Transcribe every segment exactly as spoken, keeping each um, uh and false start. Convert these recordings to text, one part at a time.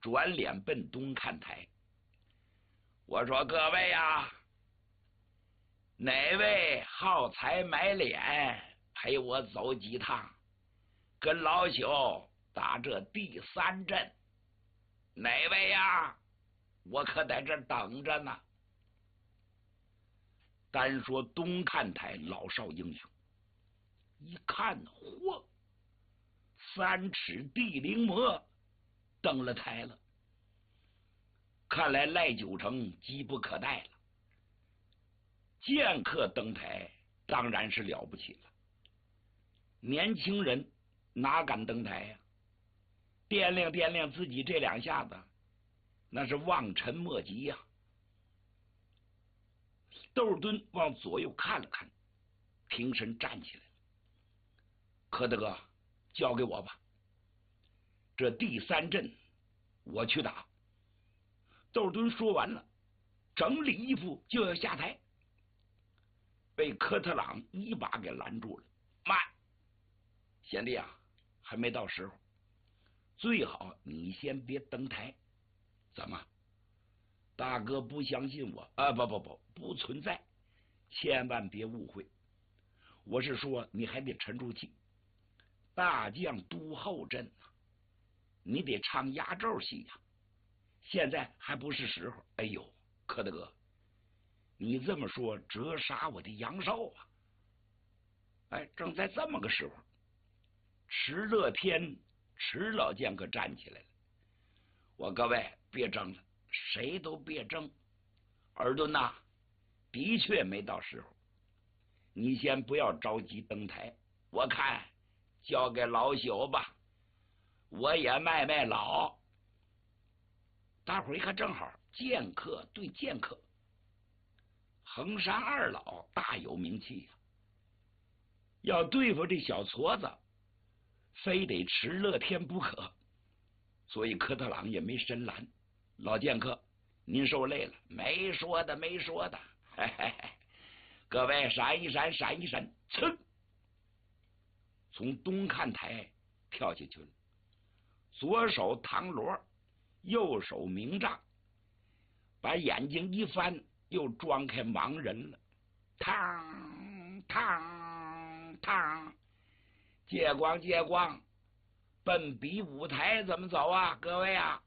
转脸奔东看台。我说各位呀，哪位好财买脸，陪我走几趟，跟老朽打这第三阵？哪位呀？我可在这等着呢。单说东看台老少英雄，一看，嚯，三尺地灵魔登了台了。看来赖九成急不可待了。剑客登台当然是了不起了，年轻人哪敢登台呀、啊？掂量掂量自己这两下子，那是望尘莫及呀、啊。窦敦往左右看了看，平身站起来了。柯大哥，交给我吧，这第三阵我去打。窦敦说完了，整理衣服就要下台，被科特朗一把给拦住了。慢，贤弟啊，还没到时候，最好你先别登台。怎么？大哥不相信我啊？不不不，不存在，千万别误会。我是说，你还得沉住气。大将都后阵啊，你得唱压轴戏呀、啊。现在还不是时候。哎呦，柯大哥，你这么说折杀我的阳寿啊！哎，正在这么个时候，池乐天池老剑客站起来了。我各位别争了，谁都别争。尔敦呐，的确没到时候，你先不要着急登台，我看交给老朽吧，我也卖卖老。大伙儿一看，正好剑客对剑客，衡山二老大有名气呀、啊。要对付这小矬子，非得池乐天不可，所以科特朗也没深拦。老剑客，您受累了。没说的，没说的。嘿嘿嘿，各位闪一闪，闪一闪，噌，从东看台跳下去了。左手唐罗，右手明杖，把眼睛一翻，又装开盲人了。嘡嘡嘡，借光借光，奔比武台怎么走啊？各位啊！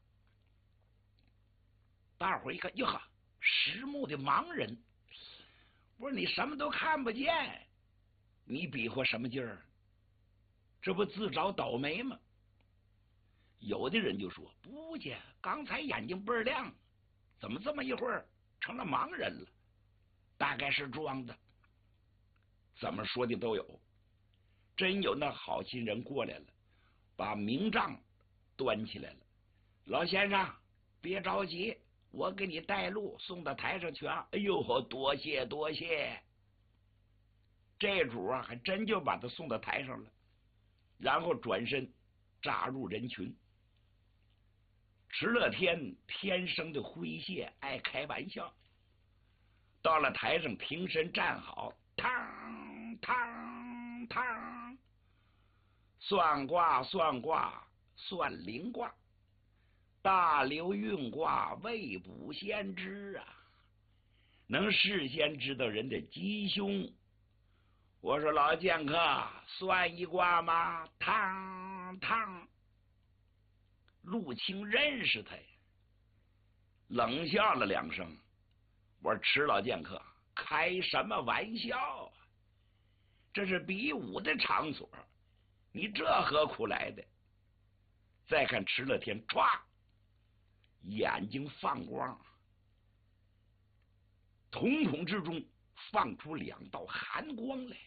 大伙儿一看，哟呵，实木的盲人，不是你什么都看不见，你比划什么劲儿？这不自找倒霉吗？有的人就说不介，刚才眼睛倍儿亮，怎么这么一会儿成了盲人了？大概是装的。怎么说的都有。真有那好心人过来了，把明杖端起来了。老先生别着急，我给你带路，送到台上去啊！哎呦，多谢多谢。这主啊，还真就把他送到台上了，然后转身扎入人群。池乐天天生的诙谐，爱开玩笑，到了台上平身站好，嘡嘡嘡，算卦算卦算灵卦，大流运卦未卜先知啊，能事先知道人的吉凶。我说老剑客，算一卦吗？嘡嘡，陆青认识他呀，冷笑了两声。我说池老剑客，开什么玩笑啊？这是比武的场所，你这何苦来的？再看池乐天，唰，眼睛放光，瞳孔之中放出两道寒光来，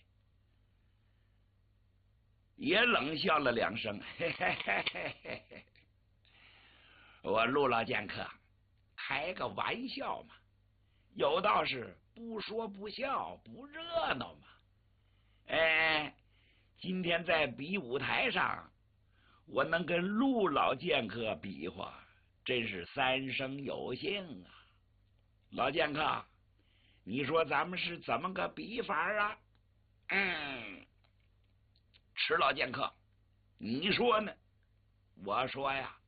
也冷笑了两声，嘿嘿嘿嘿嘿嘿。我陆老剑客，开个玩笑嘛，有道是不说不笑，不热闹嘛。哎，今天在比武台上，我能跟陆老剑客比划，真是三生有幸啊！老剑客，你说咱们是怎么个比法啊？嗯，池老剑客，你说呢？我说呀，